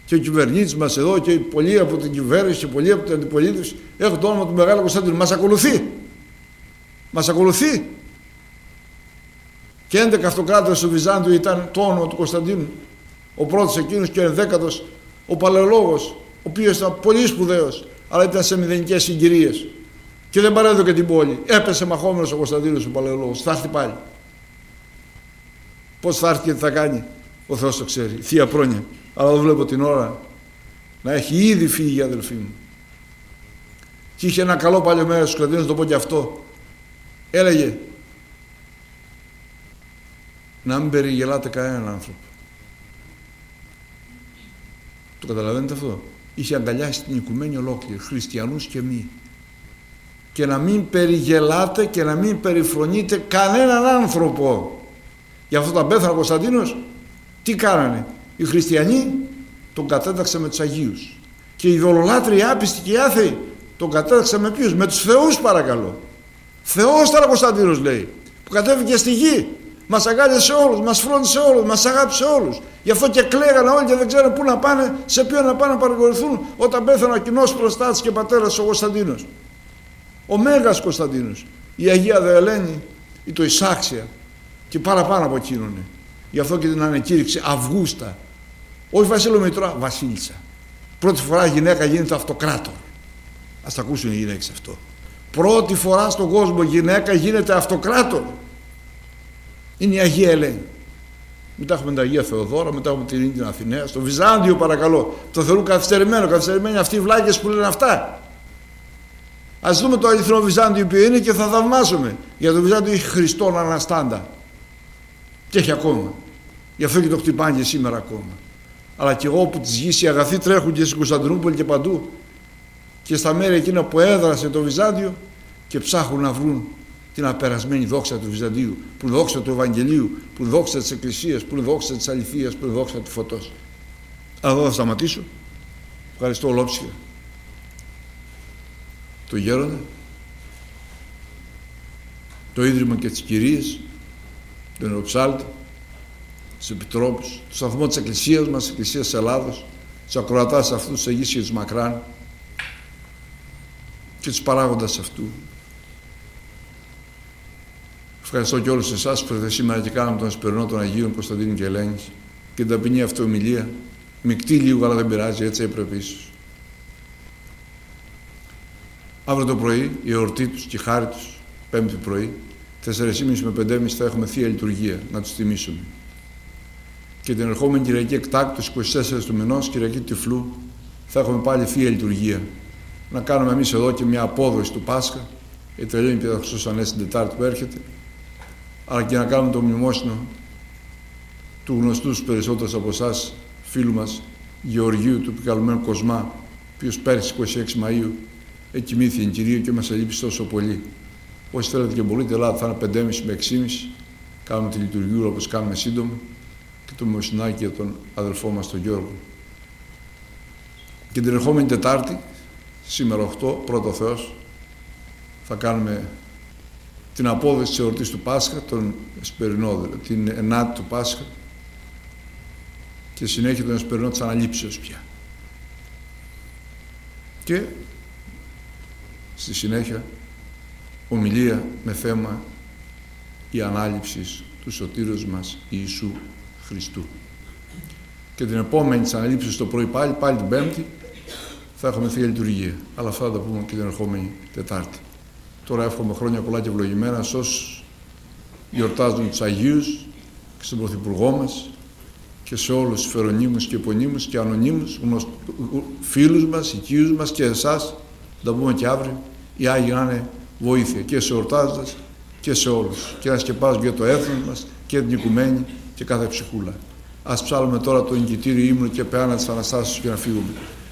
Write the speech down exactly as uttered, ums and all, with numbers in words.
Και ο κυβερνήτης μας εδώ και πολλοί από την κυβέρνηση και πολλοί από την αντιπολίτευση έχουν το όνομα του Μεγάλου Κωνσταντίνου. Μας ακολουθεί. Μας ακολουθεί. Και έντεκα αυτοκράτορες στο Βυζάντιο ήταν το όνομα του Κωνσταντίνου. Ο πρώτος εκείνος και ο ενδέκατος ο Παλαιολόγος, ο οποίος ήταν πολύ σπουδαίος, αλλά ήταν σε μηδενικές συγκυρίες. Και δεν παρέδωκε την πόλη. Έπεσε μαχόμενος ο Κωνσταντίνος ο Παλαιολόγος. Θα έρθει πάλι. Πώς θα έρθει και τι θα κάνει, ο Θεός το ξέρει. Θεία πρόνοια. Αλλά δεν βλέπω την ώρα να έχει ήδη φύγει η αδελφή μου. Και είχε ένα καλό παλιό μέρος στους Κωνσταντίνους, το πω και αυτό. Έλεγε να μην περιγελάτε κανέναν άνθρωπο. Το καταλαβαίνετε αυτό? Είχε αγκαλιάσει την οικουμένη ολόκληρη, χριστιανούς και μη. Και να μην περιγελάτε και να μην περιφρονείτε κανέναν άνθρωπο. Γι' αυτό τα πέθανε ο Κωνσταντίνος. Τι κάνανε? Οι χριστιανοί τον κατέταξαν με τους Αγίους. Και οι ειδωλολάτροι, οι άπιστοι και οι άθεοι τον κατέταξαν με ποιους? Με τους θεούς, παρακαλώ. Θεός ήταν ο Κωνσταντίνος, λέει, που κατέβηκε στη γη. Μας αγκάλιασε όλους, μας φρόντισε όλους, μας αγάπησε όλους. Γι' αυτό και κλαίγανε όλοι και δεν ξέρουν πού να πάνε, σε ποιον να πάνε να παρηγορηθούν όταν πέθανε ο κοινός προστάτης και πατέρας ο Κωνσταντίνος. Ο Μέγας Κωνσταντίνος, η Αγία Δε Ελένη, η το Ισάξια και παραπάνω από εκείνον. Γι' αυτό και την ανεκήρυξε Αυγούστα. Όχι Βασίλειο Μητρά, Βασίλισσα. Πρώτη φορά η γυναίκα γίνεται αυτοκράτορ. Ας τα ακούσουν οι γυναίκες αυτό. Πρώτη φορά στον κόσμο γυναίκα γίνεται αυτοκράτορ. Είναι η Αγία Ελένη. Μετά έχουμε την Αγία Θεοδόρα, μετά έχουμε την την Αθηναία. Στο Βυζάντιο, παρακαλώ, το θεωρούν καθυστερημένο. Καθυστερημένοι αυτοί οι βλάκες που λένε αυτά. Ας δούμε το αληθινό Βυζάντιο ποιο είναι και θα θαυμάσουμε. Για το Βυζάντιο έχει Χριστόν αναστάντα. Και έχει ακόμα. Γι' αυτό και το χτυπάνε και σήμερα ακόμα. Αλλά και εγώ που τις γης οι αγαθοί τρέχουν και στην Κωνσταντινούπολη και παντού. Και στα μέρη εκείνα που έδρασε το Βυζάντιο και ψάχνουν να βρουν την απερασμένη δόξα του Βυζαντίου, που είναι δόξα του Ευαγγελίου, που είναι δόξα της Εκκλησίας, που είναι δόξα της αληθείας, που είναι δόξα του φωτός. Αλλά εδώ θα σταματήσω. Ευχαριστώ ολόψυχα το Γέροντα, το Ίδρυμα και τις Κυρίες, τον Ιεροψάλτη, τους Επιτρόπους, το σταθμό της Εκκλησίας μας, της Εκκλησίας της Ελλάδος, τους ακροατάς αυτού, τους Αγίους και τους Μακράν και τους παράγοντας αυτού. Ευχαριστώ και όλους εσάς που ήρθατε σήμερα και κάναμε τον Εσπερινό των Αγίων Κωνσταντίνου και Ελένης και την ταπεινή αυτή ομιλία. Μεικτή λίγο, αλλά δεν πειράζει, έτσι έπρεπε ίσως. Αύριο το πρωί, η εορτή τους και η χάρη τους, πέμπτη πρωί, τέσσερις και μισή με πέντε και μισή θα έχουμε Θεία Λειτουργία, να τους τιμήσουμε. Και την ερχόμενη Κυριακή εκτάκτου, είκοσι τέσσερις του μηνός, Κυριακή Τυφλού, θα έχουμε πάλι Θεία Λειτουργία. Να κάνουμε εμείς εδώ και μια απόδοση του Πάσχα, γιατί τελειώνει η Πεντακοστός Ανέστη την Τετάρτη που έρχεται, αλλά και να κάνουμε το μνημόσυνο του γνωστού στους περισσότερους από εσάς φίλου μας Γεωργίου, του επικαλουμένου Κοσμά, ο οποίος πέρυσι είκοσι έξι Μαΐου εκοιμήθη εν Κυρίω και μας ελείπει τόσο πολύ. Όσοι θέλετε και μπορείτε, Ελλάδα θα είναι πέντε και μισή με έξι και μισή. Κάνουμε τη λειτουργία όπως κάνουμε σύντομα και το μνημοσυνάκι για τον αδελφό μας τον Γιώργο. Και την ερχόμενη Τετάρτη, σήμερα οκτώ, πρώτο Θεός, θα κάνουμε την απόδοση της εορτής του Πάσχα, τον Εσπερινό, την ενάτη του Πάσχα και συνέχεια τον Εσπερινό της Αναλήψεως πια. Και στη συνέχεια ομιλία με θέμα η ανάληψη του Σωτήρος μας Ιησού Χριστού. Και την επόμενη της αναλήψης το πρωί πάλι, πάλι την Πέμπτη, θα έχουμε Θεία Λειτουργία. Αλλά αυτά θα τα πούμε και την ερχόμενη Τετάρτη. Τώρα εύχομαι χρόνια πολλά και ευλογημένα σε όσους γιορτάζουν τους Αγίους και στον Πρωθυπουργό μας και σε όλους τους φερονίμους και επωνύμους και ανωνύμους, φίλους μας, οικείους μας και εσάς, θα τα πούμε και αύριο, οι Άγιοι να είναι βοήθεια και σε εορτάζοντας και σε όλους και να σκεπάζουν για το έθνος μας και την οικουμένη και κάθε ψυχούλα. Ας ψάλουμε τώρα το εγκητήριο ύμνο και πεάνα της Αναστάσεως και να φύγουμε.